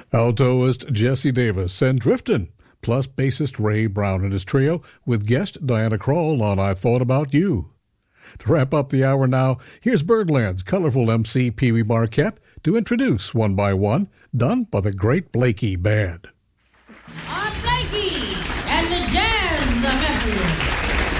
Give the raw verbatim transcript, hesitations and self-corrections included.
Altoist Jesse Davis and Driftin', plus bassist Ray Brown and his trio, with guest Diana Krall on I Thought About You. To wrap up the hour now, here's Birdland's colorful M C Pee Wee Marquette to introduce One by One, done by the Great Blakey Band.